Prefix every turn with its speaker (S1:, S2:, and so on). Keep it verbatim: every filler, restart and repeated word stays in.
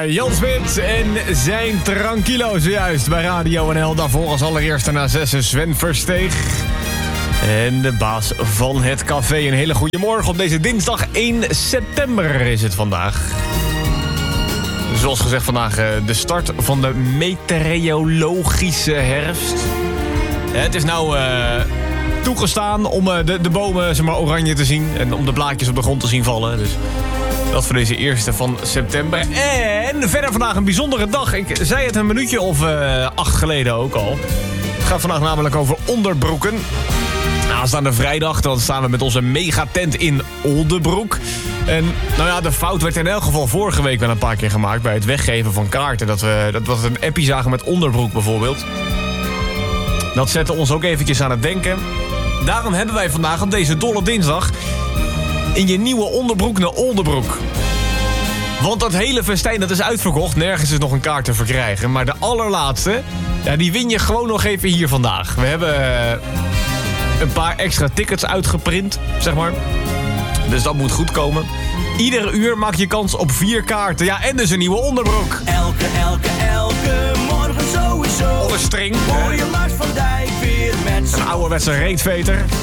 S1: Ja, Jan Smit en zijn Tranquilo zojuist bij Radio N L. Daarvoor als allereerste na zessen Sven Versteeg. En de baas van het café. Een hele goede morgen op deze dinsdag één september is het vandaag. Zoals gezegd vandaag de start van de meteorologische herfst. Het is nou uh, toegestaan om uh, de, de bomen zeg maar, oranje te zien. En om de blaadjes op de grond te zien vallen. Dus dat voor deze eerste van september. En verder vandaag een bijzondere dag. Ik zei het een minuutje of uh, acht geleden ook al. Het gaat vandaag namelijk over onderbroeken. Aanstaande vrijdag dan staan we met onze megatent in Oldebroek. En nou ja, de fout werd in elk geval vorige week wel een paar keer gemaakt bij het weggeven van kaarten. Dat we dat we een appie zagen met onderbroek bijvoorbeeld. Dat zette ons ook eventjes aan het denken. Daarom hebben wij vandaag op deze dolle dinsdag in je nieuwe onderbroek naar Oldebroek. Want dat hele festijn dat is uitverkocht. Nergens is nog een kaart te verkrijgen. Maar de allerlaatste, ja, die win je gewoon nog even hier vandaag. We hebben uh, een paar extra tickets uitgeprint, zeg maar. Dus dat moet goed komen. Ieder uur maak je kans op vier kaarten. Ja, en dus een nieuwe onderbroek.
S2: Elke, elke, elke morgen sowieso.
S1: Onderstring.
S2: Hoor je Lars van Dijk weer met
S1: een ouderwetse reetveter.